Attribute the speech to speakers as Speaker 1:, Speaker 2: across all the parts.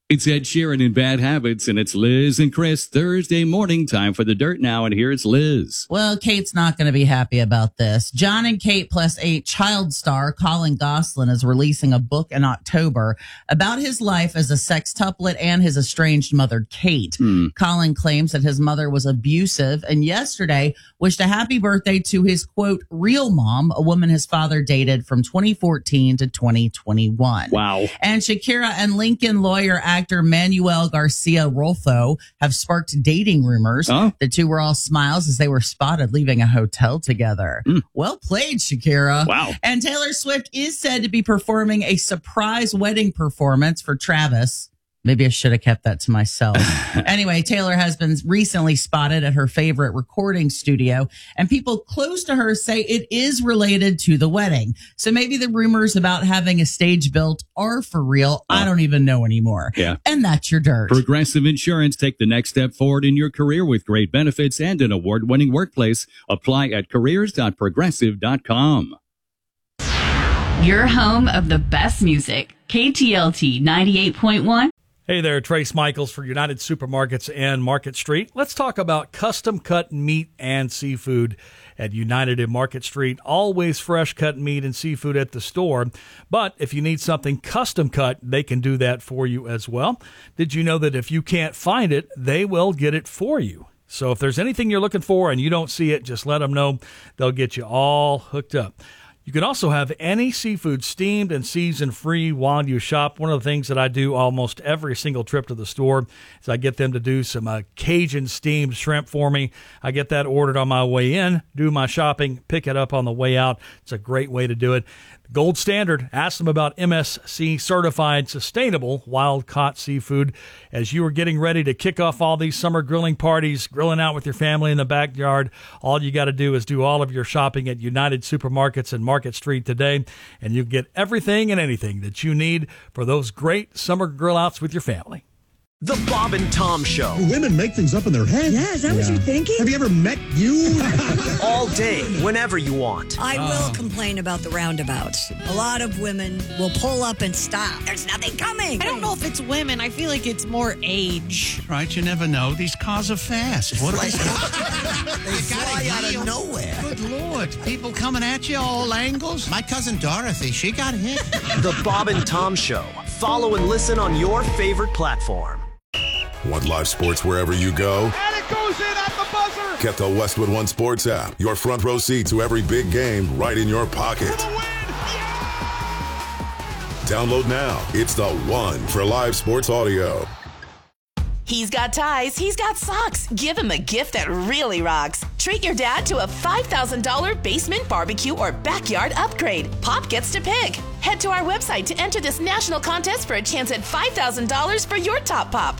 Speaker 1: It's Ed Sheeran in Bad Habits, and it's Liz and Chris Thursday morning. Time for the dirt now, and here's Liz.
Speaker 2: Well, Kate's not going to be happy about this. John and Kate plus a child star, Colin Gosselin, is releasing a book in October about his life as a sextuplet and his estranged mother, Kate. Colin claims that his mother was abusive, and yesterday wished a happy birthday to his, quote, real mom, a woman his father dated from 2014 to 2021.
Speaker 1: Wow.
Speaker 2: And Shakira and Lincoln lawyer actor Manuel Garcia Rolfo have sparked dating rumors. The two were all smiles as they were spotted leaving a hotel together. Well played, Shakira.
Speaker 1: Wow.
Speaker 2: And Taylor Swift is said to be performing a surprise wedding performance for Travis. Maybe I should have kept that to myself. Anyway, Taylor has been recently spotted at her favorite recording studio, and people close to her say it is related to the wedding. So maybe the rumors about having a stage built are for real. I don't even know anymore.
Speaker 1: Yeah.
Speaker 2: And that's your dirt.
Speaker 1: Progressive Insurance. Take the next step forward in your career with great benefits and an award-winning workplace. Apply at careers.progressive.com.
Speaker 3: Your home of the best music. KTLT 98.1.
Speaker 4: Hey there, Trace Michaels for United Supermarkets and Market Street. Let's talk about custom cut meat and seafood at United and Market Street. Always fresh cut meat and seafood at the store. But if you need something custom cut, they can do that for you as well. Did you know that if you can't find it, they will get it for you? So if there's anything you're looking for and you don't see it, just let them know. They'll get you all hooked up. You can also have any seafood steamed and seasoned free while you shop. One of the things that I do almost every single trip to the store is I get them to do some Cajun steamed shrimp for me. I get that ordered on my way in, do my shopping, pick it up on the way out. It's a great way to do it. Gold Standard, ask them about MSC certified sustainable wild-caught seafood. As you are getting ready to kick off all these summer grilling parties, grilling out with your family in the backyard, all you got to do is do all of your shopping at United Supermarkets and Market Street today, and you get everything and anything that you need for those great summer grill outs with your family.
Speaker 5: The Bob and Tom Show.
Speaker 6: Women make things up in their head.
Speaker 7: Yeah, is that what you're thinking?
Speaker 6: Have you ever met you?
Speaker 5: All day, whenever you want.
Speaker 7: I will complain about the roundabouts. A lot of women will pull up and stop. There's nothing coming.
Speaker 8: I don't know if it's women. I feel like it's more age.
Speaker 9: Right, you never know. These cars are fast. What
Speaker 5: They fly out of nowhere.
Speaker 9: Good Lord. People coming at you all angles. My cousin Dorothy, she got hit.
Speaker 5: The Bob and Tom Show. Follow and listen on your favorite platform.
Speaker 10: Want live sports wherever you go?
Speaker 11: And it goes in at the buzzer!
Speaker 10: Get the Westwood One Sports app. Your front row seat to every big game right in your pocket.
Speaker 11: For the win! Yeah!
Speaker 10: Download now. It's the one for live sports audio.
Speaker 12: He's got ties. He's got socks. Give him a gift that really rocks. Treat your dad to a $5,000 basement barbecue or backyard upgrade. Pop gets to pick. Head to our website to enter this national contest for a chance at $5,000 for your top pop.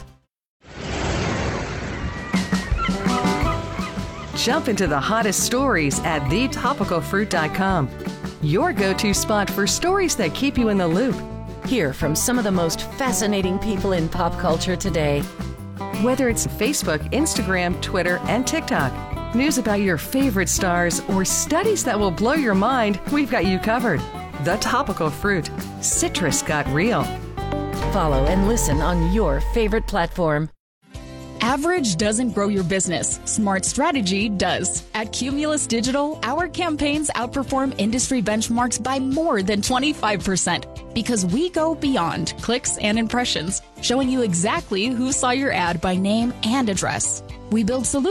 Speaker 13: Jump into the hottest stories at thetopicalfruit.com. Your go-to spot for stories that keep you in the loop.
Speaker 14: Hear from some of the most fascinating people in pop culture today.
Speaker 13: Whether it's Facebook, Instagram, Twitter, and TikTok, news about your favorite stars, or studies that will blow your mind, we've got you covered. The Topical Fruit. Citrus got real.
Speaker 14: Follow and listen on your favorite platform.
Speaker 15: Average doesn't grow your business. Smart strategy does. At Cumulus Digital, our campaigns outperform industry benchmarks by more than 25% because we go beyond clicks and impressions, showing you exactly who saw your ad by name and address. We build solutions